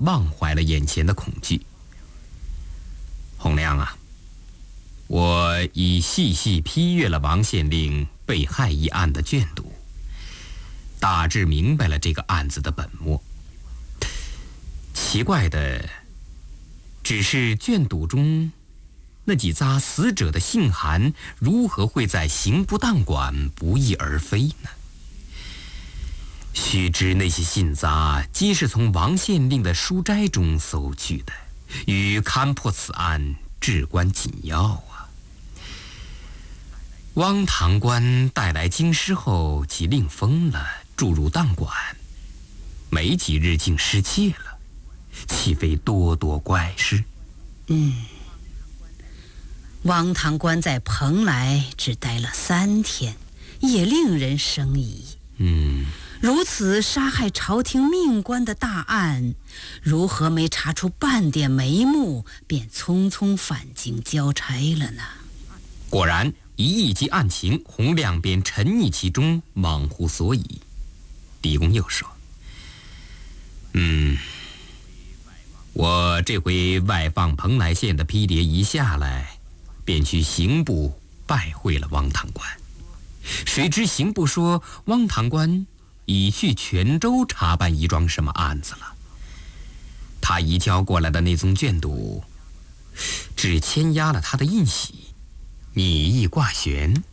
忘怀了眼前的恐惧。洪亮啊，我已细细批阅了王县令被害一案的卷读，大致明白了这个案子的本末。奇怪的只是卷读中那几扎死者的信函如何会在刑部档馆不翼而飞呢？须知那些信札皆是从王县令的书斋中搜去的，与勘破此案至关紧要啊。汪堂官带来京师后，即令封了，注入档馆，没几日竟失窃了，岂非多多怪事？ 汪堂官在蓬莱只待了3天，也令人生疑。如此杀害朝廷命官的大案，如何没查出半点眉目，便匆匆返京交差了呢？ 果然，一忆及案情，洪亮便沉溺其中，茫乎所以。狄公又说：“我这回外放蓬莱县的批牒一下来，便去刑部拜会了汪堂官。谁知刑部说汪堂官已去泉州查办一桩什么案子了。他移交过来的那宗卷读，只签押了他的印玺，拟意挂悬。